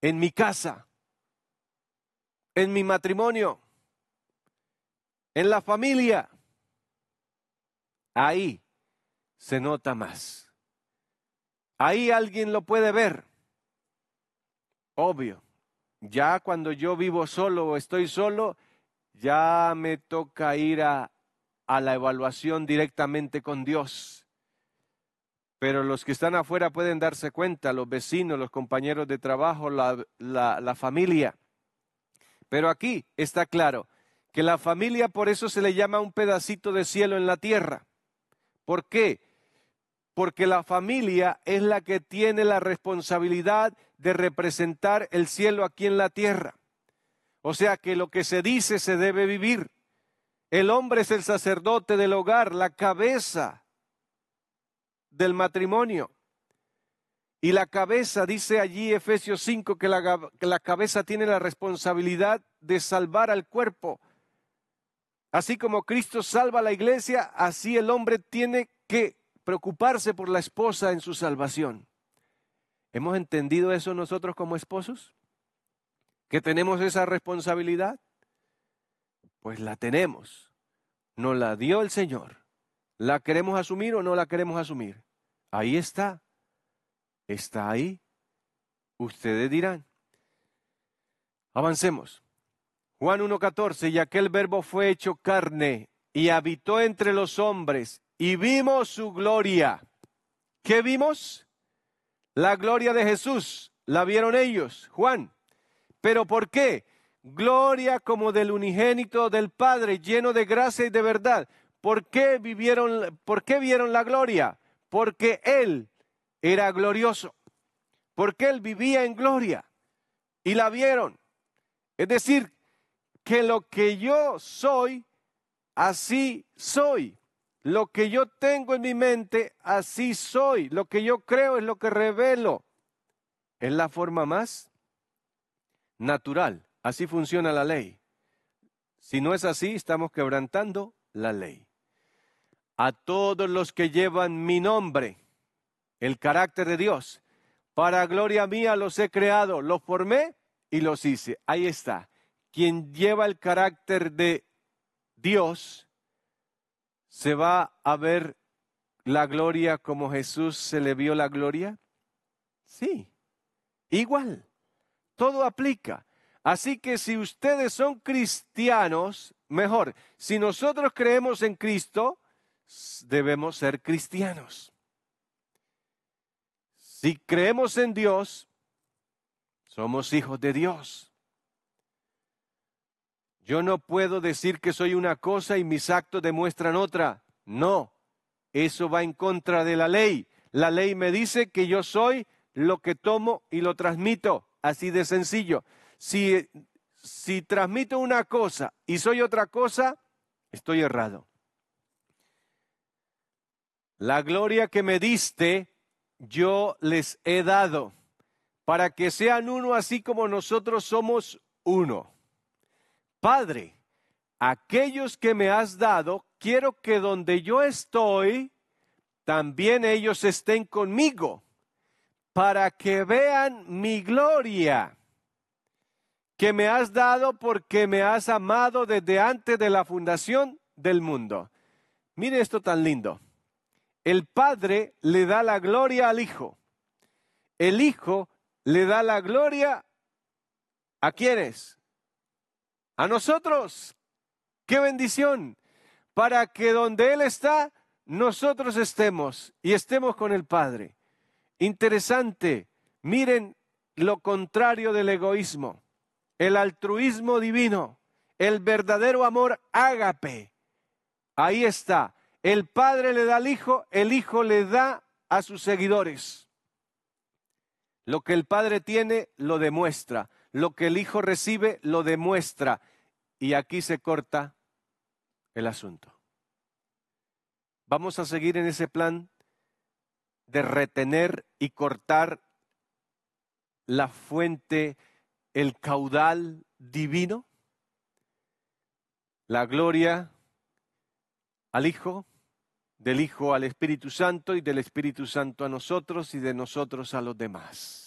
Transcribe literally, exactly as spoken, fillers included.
en mi casa, en mi matrimonio, en la familia. Ahí se nota más. Ahí alguien lo puede ver. Obvio, ya cuando yo vivo solo o estoy solo, ya me toca ir a, a la evaluación directamente con Dios. Pero los que están afuera pueden darse cuenta, los vecinos, los compañeros de trabajo, la, la, la familia. Pero aquí está claro que la familia, por eso se le llama un pedacito de cielo en la tierra. ¿Por qué? Porque la familia es la que tiene la responsabilidad de representar el cielo aquí en la tierra. O sea que lo que se dice se debe vivir. El hombre es el sacerdote del hogar, la cabeza del matrimonio. Y la cabeza, dice allí Efesios cinco, que la, que la cabeza tiene la responsabilidad de salvar al cuerpo. Así como Cristo salva a la iglesia, así el hombre tiene que preocuparse por la esposa en su salvación. ¿Hemos entendido eso nosotros como esposos? ¿Que tenemos esa responsabilidad? Pues la tenemos. Nos la dio el Señor. ¿La queremos asumir o no la queremos asumir? Ahí está. Está ahí. Ustedes dirán. Avancemos. Juan uno catorce, y aquel verbo fue hecho carne y habitó entre los hombres y vimos su gloria. ¿Qué vimos? La gloria de Jesús. La vieron ellos, Juan. ¿Pero por qué? Gloria como del unigénito del Padre, lleno de gracia y de verdad. ¿Por qué vivieron, por qué vieron la gloria? Porque Él era glorioso. Porque Él vivía en gloria. Y la vieron. Es decir, que lo que yo soy, así soy. Lo que yo tengo en mi mente, así soy. Lo que yo creo es lo que revelo. Es la forma más natural. Así funciona la ley. Si no es así, estamos quebrantando la ley. A todos los que llevan mi nombre, el carácter de Dios, para gloria mía los he creado, los formé y los hice. Ahí está. Quien lleva el carácter de Dios, ¿se va a ver la gloria como Jesús se le vio la gloria? Sí, igual, todo aplica. Así que si ustedes son cristianos, mejor, si nosotros creemos en Cristo, debemos ser cristianos. Si creemos en Dios, somos hijos de Dios. Yo no puedo decir que soy una cosa y mis actos demuestran otra. No, eso va en contra de la ley. La ley me dice que yo soy lo que tomo y lo transmito. Así de sencillo. Si, si transmito una cosa y soy otra cosa, estoy errado. La gloria que me diste, yo les he dado, para que sean uno así como nosotros somos uno. Padre, aquellos que me has dado, quiero que donde yo estoy, también ellos estén conmigo, para que vean mi gloria, que me has dado porque me has amado desde antes de la fundación del mundo. Mire esto tan lindo. El Padre le da la gloria al Hijo. El Hijo le da la gloria ¿a quiénes? A nosotros. ¡Qué bendición! Para que donde Él está, nosotros estemos y estemos con el Padre. Interesante. Miren lo contrario del egoísmo. El altruismo divino. El verdadero amor ágape. Ahí está. El Padre le da al Hijo, el Hijo le da a sus seguidores. Lo que el Padre tiene, lo demuestra. Lo que el Hijo recibe, lo demuestra. Y aquí se corta el asunto. Vamos a seguir en ese plan de retener y cortar la fuente, el caudal divino. La gloria al Hijo, del Hijo al Espíritu Santo y del Espíritu Santo a nosotros y de nosotros a los demás.